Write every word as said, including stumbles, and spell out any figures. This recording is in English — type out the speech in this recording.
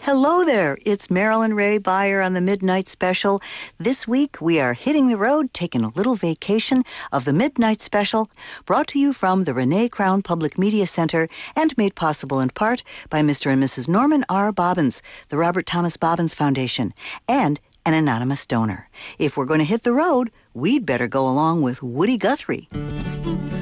Hello there, it's Marilyn Ray Beyer on the Midnight Special. This week we are hitting the road, taking a little vacation of the Midnight Special, brought to you from the Renee Crown Public Media Center and made possible in part by Mister and Missus Norman R. Bobbins, the Robert Thomas Bobbins Foundation, and an anonymous donor. If we're going to hit the road, we'd better go along with Woody Guthrie.